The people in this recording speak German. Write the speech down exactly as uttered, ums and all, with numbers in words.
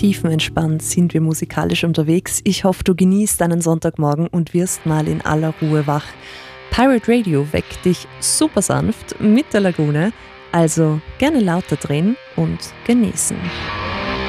tiefenentspannt sind wir musikalisch unterwegs. Ich hoffe, du genießt deinen Sonntagmorgen und wirst mal in aller Ruhe wach. Pirate Radio weckt dich super sanft mit der Lagune, also gerne lauter drehen und genießen.